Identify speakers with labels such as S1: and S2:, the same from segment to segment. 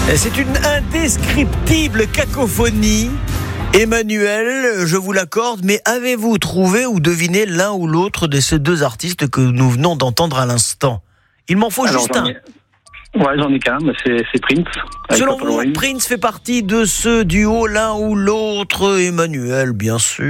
S1: C'est une indescriptible cacophonie. Emmanuel, je vous l'accorde, mais avez-vous trouvé ou deviné l'un ou l'autre de ces deux artistes que nous venons d'entendre à l'instant? Il m'en faut juste un.
S2: J'en ai qu'un, c'est Prince.
S1: Selon vous, Prince fait partie de ce duo, l'un ou l'autre? Emmanuel, bien sûr.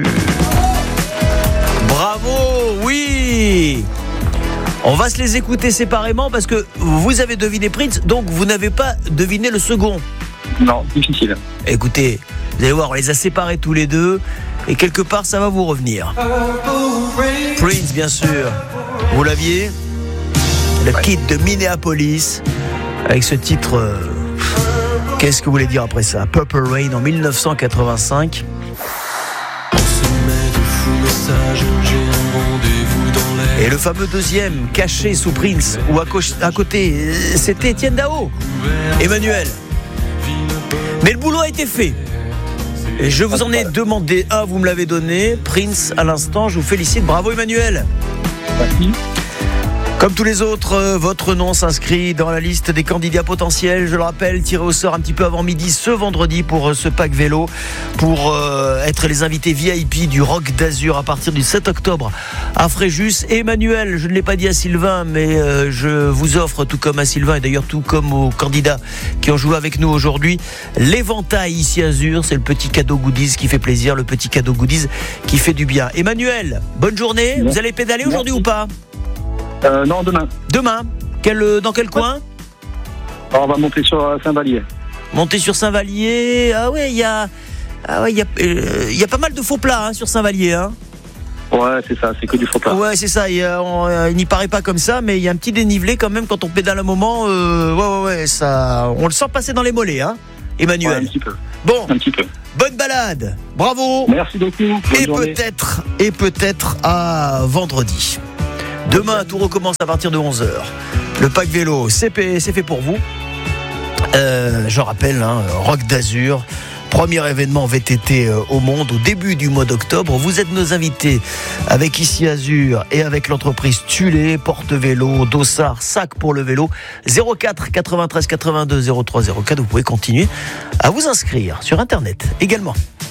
S1: Bravo, oui. On va se les écouter séparément parce que vous avez deviné Prince, donc vous n'avez pas deviné le second.
S2: Non, difficile.
S1: Écoutez, vous allez voir, on les a séparés tous les deux et quelque part ça va vous revenir. Prince, bien sûr. Vous l'aviez? Le kid de Minneapolis avec ce titre. Qu'est-ce que vous voulez dire après ça? Purple Rain en 1985. Et le fameux deuxième, caché sous Prince, ou à côté, c'était Etienne Dao, Emmanuel. Mais le boulot a été fait. Et je vous en ai demandé un, vous me l'avez donné. Prince, à l'instant, je vous félicite. Bravo Emmanuel.
S2: Merci.
S1: Comme tous les autres, votre nom s'inscrit dans la liste des candidats potentiels. Je le rappelle, tiré au sort un petit peu avant midi ce vendredi pour ce pack vélo, pour être les invités VIP du Rock d'Azur à partir du 7 octobre à Fréjus. Et Emmanuel, je ne l'ai pas dit à Sylvain, mais je vous offre, tout comme à Sylvain et d'ailleurs tout comme aux candidats qui ont joué avec nous aujourd'hui, l'éventail ici à Azur. C'est le petit cadeau goodies qui fait plaisir, le petit cadeau goodies qui fait du bien. Emmanuel, bonne journée. Vous allez pédaler aujourd'hui ou pas?
S2: Non, demain.
S1: Demain? Dans quel coin?
S2: Alors, on va monter sur Saint-Vallier.
S1: Monter sur Saint-Vallier. Ah ouais, il y a pas mal de faux plats sur Saint-Vallier. Hein.
S2: Ouais, c'est ça, c'est que du faux plat.
S1: Ouais, c'est ça. Il n'y paraît pas comme ça, mais il y a un petit dénivelé quand même quand on pédale un moment. Ça, on le sent passer dans les mollets, hein, Emmanuel.
S2: Ouais, un petit peu.
S1: Bon,
S2: un petit peu.
S1: Bonne balade. Bravo.
S2: Merci beaucoup.
S1: Et peut-être à vendredi. Demain, tout recommence à partir de 11h. Le pack vélo, c'est fait pour vous. Je rappelle, Rock d'Azur, premier événement VTT au monde au début du mois d'octobre. Vous êtes nos invités avec Ici Azur et avec l'entreprise Tulé, porte-vélo, dossard, sac pour le vélo. 04 93 82 03 04. Vous pouvez continuer à vous inscrire sur Internet également.